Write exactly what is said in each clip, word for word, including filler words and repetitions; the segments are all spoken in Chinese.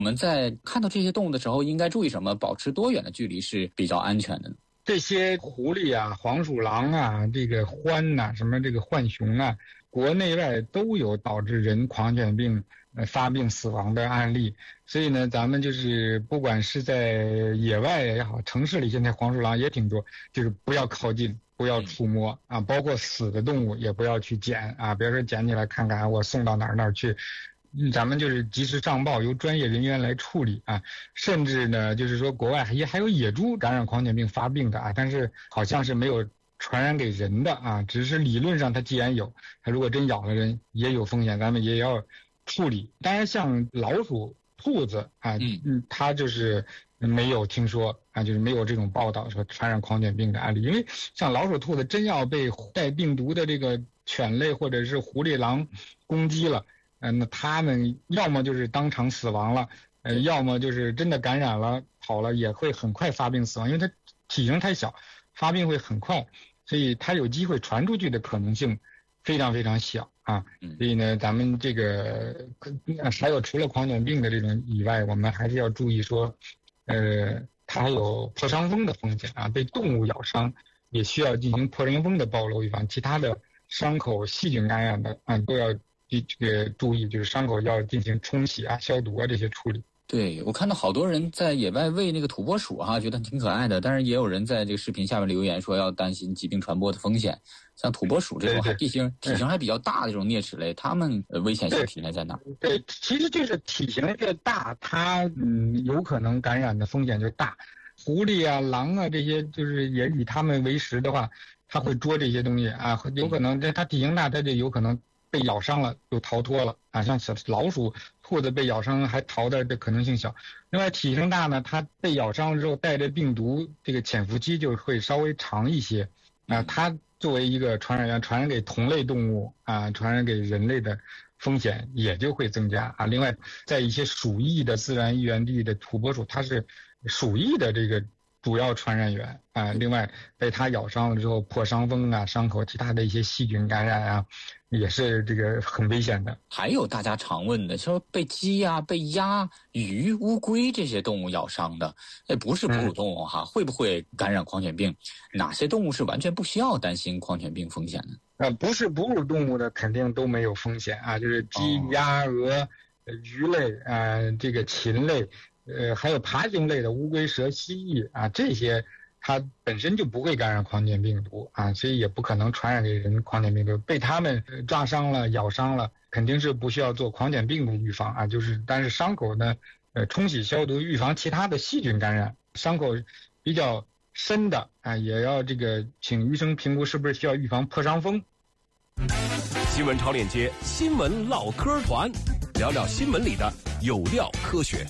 我们在看到这些动物的时候，应该注意什么？保持多远的距离是比较安全的呢？ 这些狐狸啊、黄鼠狼啊、这个獾呐、啊、什么这个浣熊啊，国内外都有导致人狂犬病呃发病死亡的案例。所以呢，咱们就是不管是在野外也好，城市里现在黄鼠狼也挺多，就是不要靠近，不要触摸啊，包括死的动物也不要去捡啊，别说捡起来看看我送到哪儿哪儿去。咱们就是及时上报，由专业人员来处理啊。甚至呢，就是说国外也还有野猪感染狂犬病发病的啊，但是好像是没有传染给人的啊，只是理论上它既然有，它如果真咬了人也有风险，咱们也要处理。当然，像老鼠、兔子啊，嗯，它就是没有听说啊，就是没有这种报道说传染狂犬病的案例。因为像老鼠、兔子真要被带病毒的这个犬类或者是狐狸、狼攻击了。嗯、呃，那他们要么就是当场死亡了，呃，要么就是真的感染了跑了，也会很快发病死亡，因为它体型太小，发病会很快，所以它有机会传出去的可能性非常非常小啊。所以呢，咱们这个还有除了狂犬病的这种以外，我们还是要注意说，呃，它还有破伤风的风险啊，被动物咬伤也需要进行破伤风的暴露预防，其他的伤口细菌感染的啊都要。这个注意，就是伤口要进行冲洗啊、消毒啊这些处理。 对，我看到好多人在野外喂那个土拨鼠哈、啊，觉得挺可爱的，但是也有人在这个视频下面留言说要担心疾病传播的风险。像土拨鼠这种还体型体型还比较大的这种啮齿类，它们危险性体现在哪？ 对，其实就是体型越大，它嗯有可能感染的风险就大。狐狸啊、狼啊这些，就是也以它们为食的话，它会捉这些东西啊，有可能它体型大，它就有可能。被咬伤了就逃脱了啊，像小老鼠、兔子被咬伤还逃的这可能性小。另外体型大呢，它被咬伤了之后带着病毒，这个潜伏期就会稍微长一些啊。它作为一个传染源，传染给同类动物啊，传染给人类的风险也就会增加啊。另外，在一些鼠疫的自然疫源地的土拨鼠，它是鼠疫的这个主要传染源啊。另外，被它咬伤了之后，破伤风啊，伤口其他的一些细菌感染啊。也是这个很危险的。 还有大家常问的，说被鸡呀、啊、被鸭、鱼、乌龟这些动物咬伤的，那不是哺乳动物哈、嗯，会不会感染狂犬病？哪些动物是完全不需要担心狂犬病风险的？ 呃，不是哺乳动物的肯定都没有风险啊，就是鸡、哦、鸭、鹅、鱼类啊、呃，这个禽类，呃，还有爬行类的乌龟、蛇、蜥蜴啊，这些。它本身就不会感染狂犬病毒啊，所以也不可能传染给人狂犬病毒。被它们抓伤了、咬伤了，肯定是不需要做狂犬病的预防啊。就是但是伤口呢，呃，冲洗消毒，预防其他的细菌感染。伤口比较深的啊，也要这个请医生评估是不是需要预防破伤风。 新闻超链接，新闻唠嗑团，聊聊新闻里的有料科学。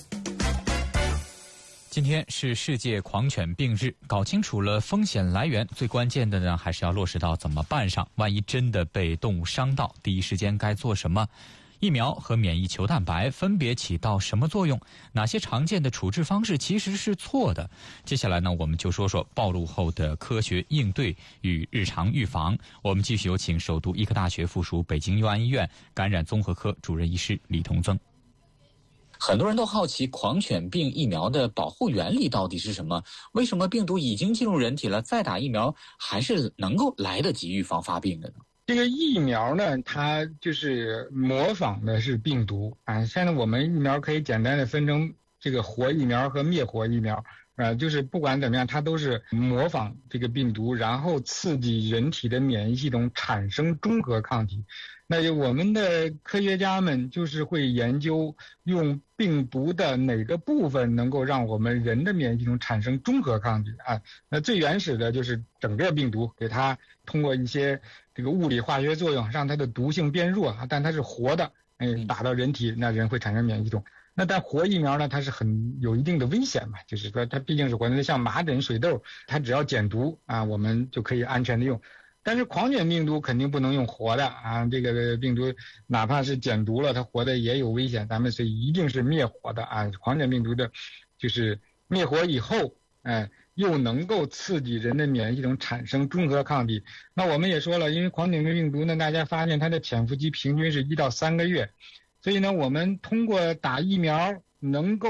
今天是世界狂犬病日，搞清楚了风险来源，最关键的呢，还是要落实到怎么办上。万一真的被动物伤到，第一时间该做什么？疫苗和免疫球蛋白分别起到什么作用？哪些常见的处置方式其实是错的？接下来呢，我们就说说暴露后的科学应对与日常预防。我们继续有请首都医科大学附属北京佑安医院感染综合科主任医师李同增。 很多人都好奇狂犬病疫苗的保护原理到底是什么？为什么病毒已经进入人体了，再打疫苗还是能够来得及预防发病的呢？ 这个疫苗呢，它就是模仿的是病毒啊。现在我们疫苗可以简单的分成这个活疫苗和灭活疫苗啊，就是不管怎么样，它都是模仿这个病毒，然后刺激人体的免疫系统产生中和抗体。那就我们的科学家们就是会研究用病毒的哪个部分能够让我们人的免疫系统产生中和抗体啊？那最原始的就是整个病毒给它通过一些这个物理化学作用让它的毒性变弱啊，但它是活的，嗯，打到人体，那人会产生免疫系统。那但活疫苗呢，它是很有一定的危险嘛，就是说它毕竟是活的，像麻疹、水痘，它只要减毒啊，我们就可以安全的用。但是狂犬病毒肯定不能用活的啊，这个病毒哪怕是减毒了，它活的也有危险，咱们所以一定是灭活的啊。狂犬病毒的，就是灭活以后，哎，又能够刺激人的免疫系统产生中和抗体。那我们也说了，因为狂犬病毒呢，大家发现它的潜伏期平均是一到三个月，所以呢，我们通过打疫苗能够